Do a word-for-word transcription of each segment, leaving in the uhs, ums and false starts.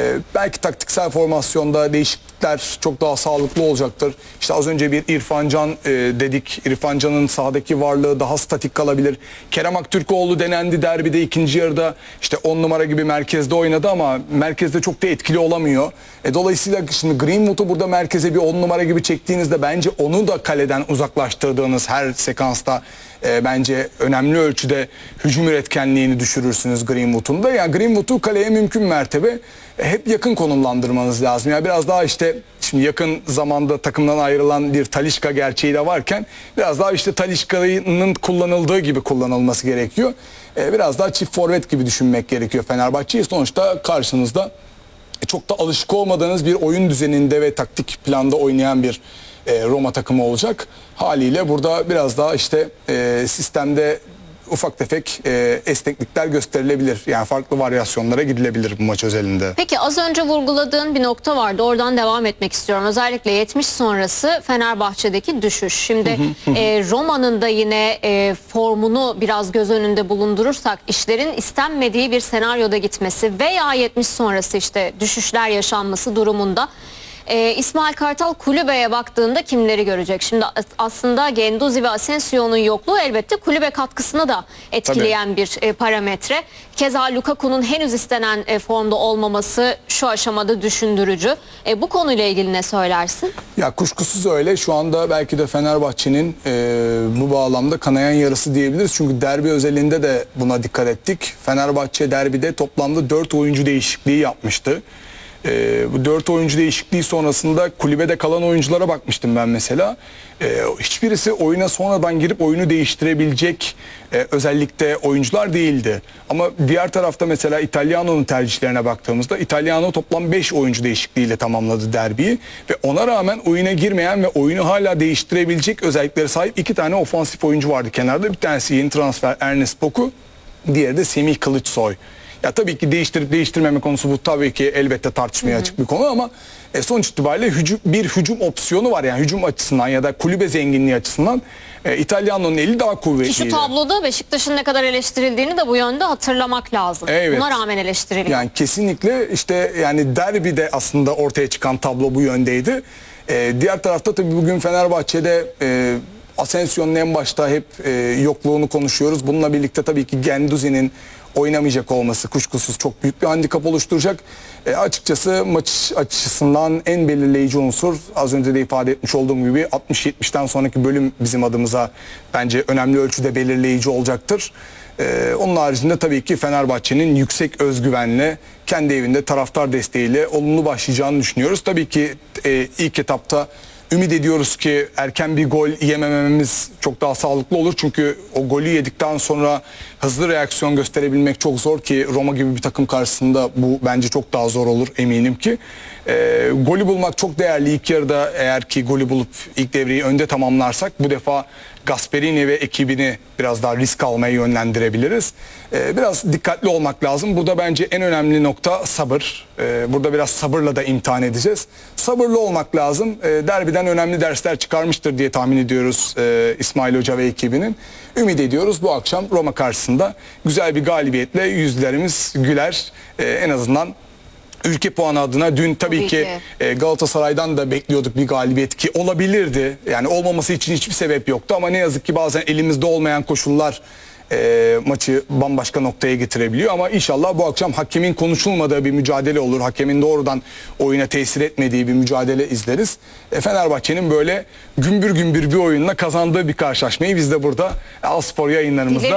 belki taktiksel formasyonda değişiklikler çok daha sağlıklı olacaktır. İşte az önce bir İrfan Can e, dedik. İrfan Can'ın sahadaki varlığı daha statik kalabilir. Kerem Aktürkoğlu denendi derbide ikinci yarıda işte on numara gibi merkezde oynadı ama merkezde çok da etkili olamıyor. E, dolayısıyla şimdi Greenwood'u burada merkeze bir on numara gibi çektiğinizde bence onu da kaleden uzaklaştırdığınız her sekansta e, bence önemli ölçüde hücum üretkenliğini düşürürsünüz Greenwood'un da. Yani Greenwood'u kaleye mümkün mertebe e, hep yakın konumlandırmanız lazım. Yani biraz daha işte şimdi yakın zamanda takımdan ayrılan bir Talisca gerçeği de varken biraz daha işte Talisca'nın kullanıldığı gibi kullanılması gerekiyor. E, biraz daha çift forvet gibi düşünmek gerekiyor Fenerbahçe'yi. Sonuçta karşınızda çok da alışık olmadığınız bir oyun düzeninde ve taktik planda oynayan bir e, Roma takımı olacak. Haliyle burada biraz daha işte e, sistemde ufak tefek e, esneklikler gösterilebilir. Yani farklı varyasyonlara gidilebilir bu maç özelinde. Peki az önce vurguladığın bir nokta vardı. Oradan devam etmek istiyorum. Özellikle yetmiş sonrası Fenerbahçe'deki düşüş. Şimdi e, Roma'nın da yine e, formunu biraz göz önünde bulundurursak işlerin istenmediği bir senaryoda gitmesi veya yetmiş sonrası işte düşüşler yaşanması durumunda Ee, İsmail Kartal kulübeye baktığında kimleri görecek? Şimdi aslında Guendouzi ve Asensio'nun yokluğu elbette kulübe katkısını da etkileyen Tabii. bir e, parametre. Keza Lukaku'nun henüz istenen e, formda olmaması şu aşamada düşündürücü. E, bu konuyla ilgili ne söylersin? Ya kuşkusuz öyle. Şu anda belki de Fenerbahçe'nin e, bu bağlamda kanayan yarısı diyebiliriz. Çünkü derbi özelinde de buna dikkat ettik. Fenerbahçe derbide toplamda dört oyuncu değişikliği yapmıştı. Ee, bu dört oyuncu değişikliği sonrasında kulübede kalan oyunculara bakmıştım ben mesela. Ee, hiçbirisi oyuna sonradan girip oyunu değiştirebilecek e, özellikle oyuncular değildi. Ama diğer tarafta mesela İtalyano'nun tercihlerine baktığımızda İtalyano toplam beş oyuncu değişikliğiyle tamamladı derbiyi. Ve ona rağmen oyuna girmeyen ve oyunu hala değiştirebilecek özelliklere sahip iki tane ofansif oyuncu vardı kenarda. Bir tanesi yeni transfer Ernest Poku, diğeri de Semih Kılıçsoy. Ya tabii ki değiştirip değiştirmeme konusu bu tabii ki elbette tartışmaya açık bir konu ama e, sonuç itibariyle hücum, bir hücum opsiyonu var yani hücum açısından ya da kulübe zenginliği açısından e, İtalyano'nun eli daha kuvvetliydi. Ki şu tabloda Beşiktaş'ın ne kadar eleştirildiğini de bu yönde hatırlamak lazım. Evet. Buna rağmen eleştiriliyor. Yani kesinlikle işte yani derbide aslında ortaya çıkan tablo bu yöndeydi. E, diğer tarafta tabii bugün Fenerbahçe'de e, Asensio'nun en başta hep e, yokluğunu konuşuyoruz. Bununla birlikte tabii ki Guendouzi'nin oynamayacak olması kuşkusuz çok büyük bir handikap oluşturacak. E, açıkçası maç açısından en belirleyici unsur az önce de ifade etmiş olduğum gibi altmış yetmişten sonraki bölüm bizim adımıza bence önemli ölçüde belirleyici olacaktır. E, onun haricinde tabii ki Fenerbahçe'nin yüksek özgüvenle kendi evinde taraftar desteğiyle olumlu başlayacağını düşünüyoruz. Tabii ki e, ilk etapta ümit ediyoruz ki erken bir gol yemememiz çok daha sağlıklı olur. Çünkü o golü yedikten sonra hızlı reaksiyon gösterebilmek çok zor ki Roma gibi bir takım karşısında bu bence çok daha zor olur eminim ki. E, golü bulmak çok değerli ilk yarıda eğer ki golü bulup ilk devreyi önde tamamlarsak bu defa Gasperini ve ekibini biraz daha risk almaya yönlendirebiliriz. Ee, biraz dikkatli olmak lazım. Burada bence en önemli nokta sabır. Ee, burada biraz sabırla da imtihan edeceğiz. Sabırlı olmak lazım. Ee, derbiden önemli dersler çıkarmıştır diye tahmin ediyoruz e, İsmail Hoca ve ekibinin. Ümit ediyoruz bu akşam Roma karşısında güzel bir galibiyetle yüzlerimiz güler. Ee, en azından ülke puanı adına dün tabii, tabii ki, ki Galatasaray'dan da bekliyorduk bir galibiyet ki olabilirdi. Yani olmaması için hiçbir sebep yoktu ama ne yazık ki bazen elimizde olmayan koşullar e, maçı bambaşka noktaya getirebiliyor. Ama inşallah bu akşam hakemin konuşulmadığı bir mücadele olur. Hakemin doğrudan oyuna tesir etmediği bir mücadele izleriz. E, Fenerbahçe'nin böyle gümbür gümbür bir oyunla kazandığı bir karşılaşmayı biz de burada Alspor yayınlarımızda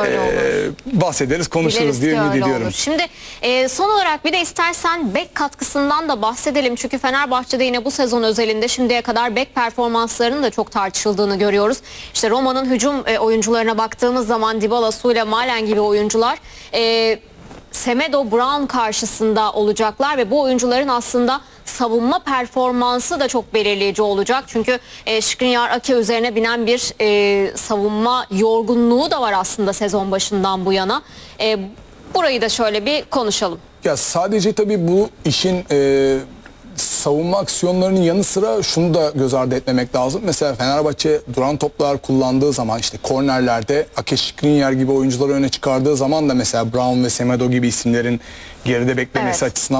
e, bahsederiz, konuşuruz Dileriz diye ümit ediyorum. Olur. Şimdi e, son olarak bir de istersen bek katkısından da bahsedelim. Çünkü Fenerbahçe'de yine bu sezon özelinde şimdiye kadar bek performanslarının da çok tartışıldığını görüyoruz. İşte Roma'nın hücum e, oyuncularına baktığımız zaman Dybala, Sule, Malen gibi oyuncular e, Semedo, Brown karşısında olacaklar ve bu oyuncuların aslında savunma performansı da çok belirleyici olacak. Çünkü e, Skriniar Ake üzerine binen bir e, savunma yorgunluğu da var aslında sezon başından bu yana. E, burayı da şöyle bir konuşalım. Ya sadece tabii bu işin e, savunma aksiyonlarının yanı sıra şunu da göz ardı etmemek lazım. Mesela Fenerbahçe duran toplar kullandığı zaman işte kornerlerde Ake, Skriniar gibi oyuncuları öne çıkardığı zaman da mesela Brown ve Semedo gibi isimlerin geride beklemesi evet. açısından